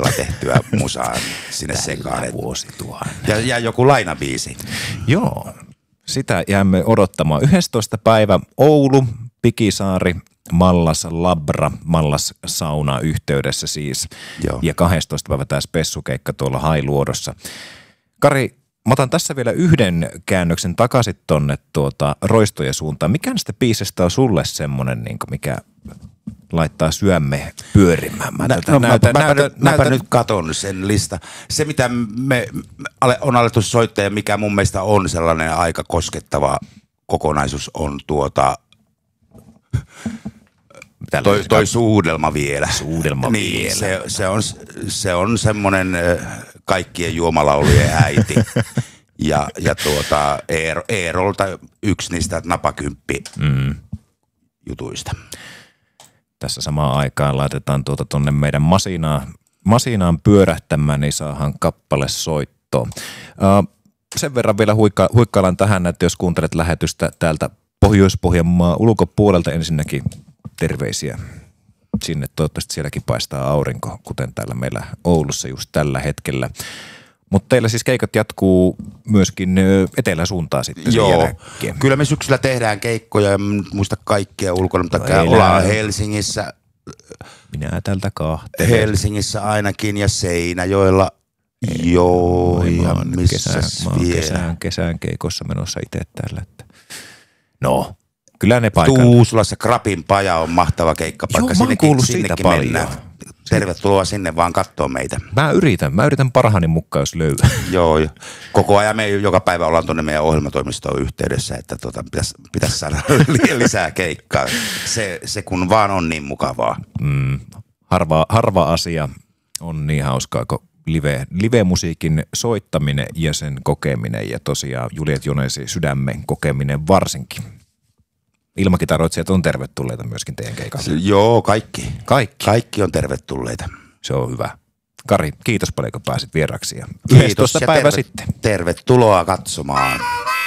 saadaan tehtyä musaa sinne sekaan. Vuosituhannen. Ja joku lainabiisi. Joo, sitä jäämme odottamaan. 11. päivä Oulu, Pikisaari, Mallas Labra, Mallas sauna yhteydessä siis. Joo. Ja 12. päivä tämä spessukeikka tuolla Hailuodossa. Kari, mä otan tässä vielä yhden käännöksen takaisin tonne Roistojen suuntaan. Mikä näistä biisestä on sulle semmoinen, niin mikä laittaa syömme pyörimään? Mäpä nyt katon sen lista. Se, mitä me on alettu soittaa ja mikä mun mielestä on sellainen aika koskettava kokonaisuus on toi Suudelma vielä. Suudelma niin, vielä. Se on semmoinen kaikkien juomalaulujen äiti. ja Eerolta yksi niistä napakymppi jutuista. Tässä samaan aikaan laitetaan tonne meidän masinaan pyörähtämään, niin saadaan kappale soittoon. Sen verran vielä huikkaillaan tähän, että jos kuuntelet lähetystä täältä Pohjois-Pohjanmaan ulkopuolelta, ensinnäkin terveisiä sinne. Toivottavasti sielläkin paistaa aurinko, kuten täällä meillä Oulussa just tällä hetkellä. Mutta teillä siis keikat jatkuu myöskin eteläsuuntaan sitten. Joo, kyllä me syksyllä tehdään keikkoja, en muista kaikkia ulkona, mutta ollaan Helsingissä. Minä täältä kahtelen. Helsingissä ainakin ja Seinäjoella. Joo, ja missä vielä? Kesän keikossa menossa itse täällä. No, kyllä ne paikat. Tuusulassa Krapin paja on mahtava keikkapaikka. Joo, mä oon kuullut siitä paljon. Mennään. Tervetuloa sinne vaan kattoo meitä. Mä yritän parhaani mukaan, jos löydän. Joo, koko ajan me joka päivä ollaan tuonne meidän ohjelmatoimistoon yhteydessä, että pitäisi saada lisää keikkaa. Se kun vaan on niin mukavaa. Harva asia on niin hauskaa kuin live-musiikin soittaminen ja sen kokeminen ja tosiaan Juliet Jonesi sydämen kokeminen varsinkin. Ilmakitaroitsijat on tervetulleita myöskin teidän keikalle. Joo, kaikki. Kaikki on tervetulleita. Se on hyvä. Kari, kiitos paljon kun pääsit vieraksi. Kiitos päivä sitten. Tervetuloa katsomaan.